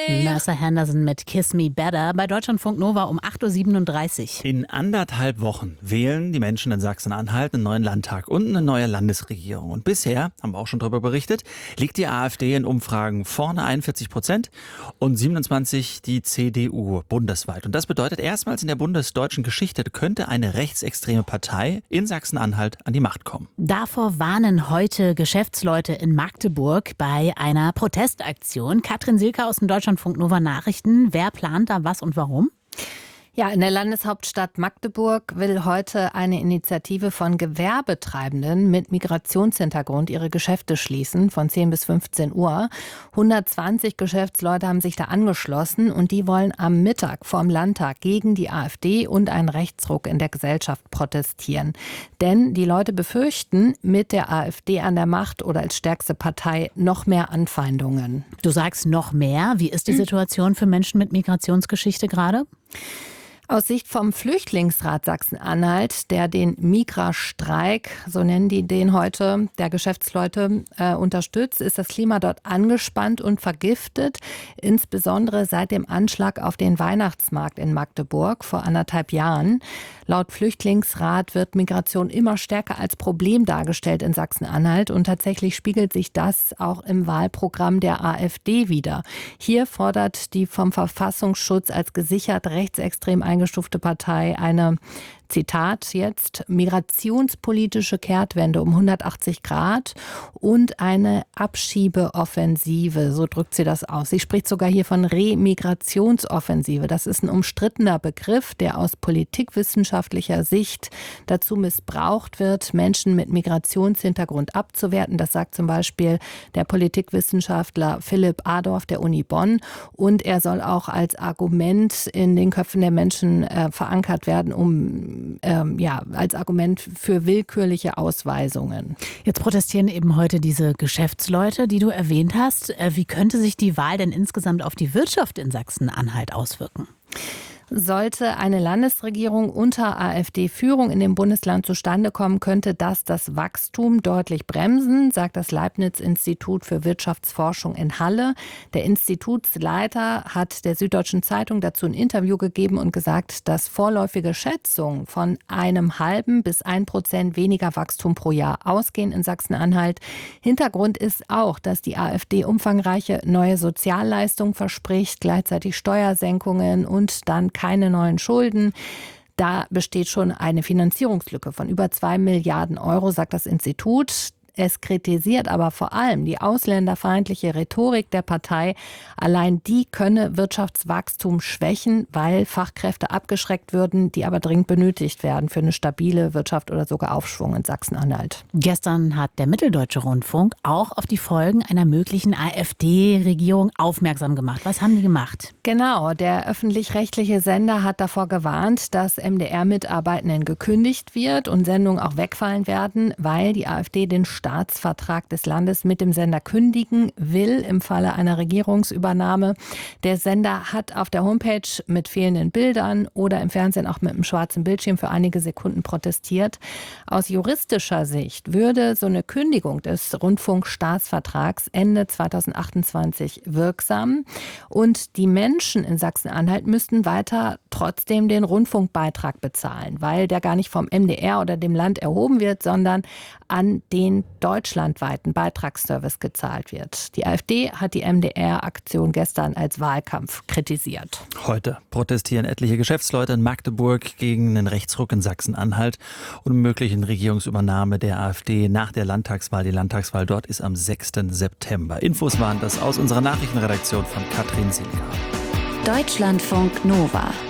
Mercer Henderson mit Kiss Me Better bei Deutschlandfunk Nova um 8:37 Uhr. In 1,5 Wochen wählen die Menschen in Sachsen-Anhalt einen neuen Landtag und eine neue Landesregierung. Und bisher, haben wir auch schon darüber berichtet, liegt die AfD in Umfragen vorne 41% und 27% die CDU bundesweit. Und das bedeutet, erstmals in der bundesdeutschen Geschichte könnte eine rechtsextreme Partei in Sachsen-Anhalt an die Macht kommen. Davor warnen heute Geschäftsleute in Magdeburg bei einer Protestaktion. Katrin Silke aus den Deutschlandfunk Nova Nachrichten. Wer plant da was und warum? Ja, in der Landeshauptstadt Magdeburg will heute eine Initiative von Gewerbetreibenden mit Migrationshintergrund ihre Geschäfte schließen, von 10 bis 15 Uhr. 120 Geschäftsleute haben sich da angeschlossen und die wollen am Mittag vorm Landtag gegen die AfD und einen Rechtsruck in der Gesellschaft protestieren. Denn die Leute befürchten, mit der AfD an der Macht oder als stärkste Partei noch mehr Anfeindungen. Du sagst noch mehr. Wie ist die Situation für Menschen mit Migrationsgeschichte gerade? Aus Sicht vom Flüchtlingsrat Sachsen-Anhalt, der den Migra-Streik, so nennen die den heute, der Geschäftsleute unterstützt, ist das Klima dort angespannt und vergiftet, insbesondere seit dem Anschlag auf den Weihnachtsmarkt in Magdeburg vor 1,5 Jahren. Laut Flüchtlingsrat wird Migration immer stärker als Problem dargestellt in Sachsen-Anhalt und tatsächlich spiegelt sich das auch im Wahlprogramm der AfD wider. Hier fordert die vom Verfassungsschutz als gesichert rechtsextrem eingestufte Partei eine, Zitat jetzt, migrationspolitische Kehrtwende um 180 Grad und eine Abschiebeoffensive, so drückt sie das aus. Sie spricht sogar hier von Remigrationsoffensive. Das ist ein umstrittener Begriff, der aus politikwissenschaftlicher Sicht dazu missbraucht wird, Menschen mit Migrationshintergrund abzuwerten. Das sagt zum Beispiel der Politikwissenschaftler Philipp Adorf der Uni Bonn. Und er soll auch als Argument in den Köpfen der Menschen verankert werden, als Argument für willkürliche Ausweisungen. Jetzt protestieren eben heute diese Geschäftsleute, die du erwähnt hast. Wie könnte sich die Wahl denn insgesamt auf die Wirtschaft in Sachsen-Anhalt auswirken? Sollte eine Landesregierung unter AfD-Führung in dem Bundesland zustande kommen, könnte das Wachstum deutlich bremsen, sagt das Leibniz-Institut für Wirtschaftsforschung in Halle. Der Institutsleiter hat der Süddeutschen Zeitung dazu ein Interview gegeben und gesagt, dass vorläufige Schätzungen von 0,5 bis 1% weniger Wachstum pro Jahr ausgehen in Sachsen-Anhalt. Hintergrund ist auch, dass die AfD umfangreiche neue Sozialleistungen verspricht, gleichzeitig Steuersenkungen und dann keine neuen Schulden. Da besteht schon eine Finanzierungslücke von über 2 Milliarden Euro, sagt das Institut. Es kritisiert aber vor allem die ausländerfeindliche Rhetorik der Partei. Allein die könne Wirtschaftswachstum schwächen, weil Fachkräfte abgeschreckt würden, die aber dringend benötigt werden für eine stabile Wirtschaft oder sogar Aufschwung in Sachsen-Anhalt. Gestern hat der Mitteldeutsche Rundfunk auch auf die Folgen einer möglichen AfD-Regierung aufmerksam gemacht. Was haben die gemacht? Genau, der öffentlich-rechtliche Sender hat davor gewarnt, dass MDR-Mitarbeitenden gekündigt wird und Sendungen auch wegfallen werden, weil die AfD den Staatsvertrag des Landes mit dem Sender kündigen will im Falle einer Regierungsübernahme. Der Sender hat auf der Homepage mit fehlenden Bildern oder im Fernsehen auch mit einem schwarzen Bildschirm für einige Sekunden protestiert. Aus juristischer Sicht würde so eine Kündigung des Rundfunkstaatsvertrags Ende 2028 wirksam und die Menschen in Sachsen-Anhalt müssten weiter trotzdem den Rundfunkbeitrag bezahlen, weil der gar nicht vom MDR oder dem Land erhoben wird, sondern an den deutschlandweiten Beitragsservice gezahlt wird. Die AfD hat die MDR-Aktion gestern als Wahlkampf kritisiert. Heute protestieren etliche Geschäftsleute in Magdeburg gegen einen Rechtsruck in Sachsen-Anhalt und möglichen Regierungsübernahme der AfD nach der Landtagswahl. Die Landtagswahl dort ist am 6. September. Infos waren das aus unserer Nachrichtenredaktion von Katrin Silke. Deutschlandfunk Nova.